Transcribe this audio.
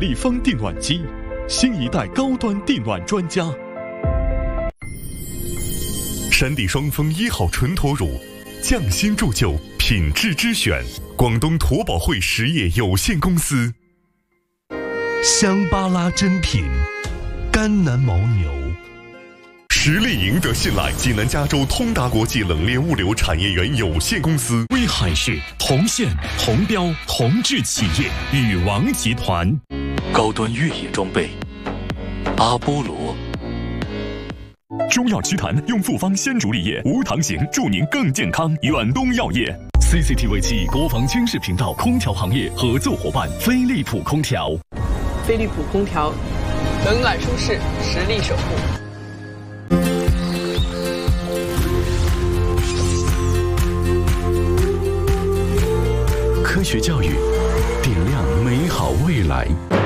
立方电暖机，新一代高端地暖专家。山地双峰1号纯脱乳，匠心铸就，品质之选。广东驼宝汇实业有限公司。 香巴拉珍品，甘南牦牛。 实力赢得信赖，济南加州通达国际冷链物流产业园有限公司。 威海市同县同标同质企业禹王集团。 高端越野装备阿波罗。 中药祛痰用复方鲜竹沥液，无糖型，助您更健康。远东药业。CCTV 7国防军事频道空调行业合作伙伴飞利浦空调。 飞利浦空调，冷暖舒适，实力守护。 科学教育，点亮美好未来。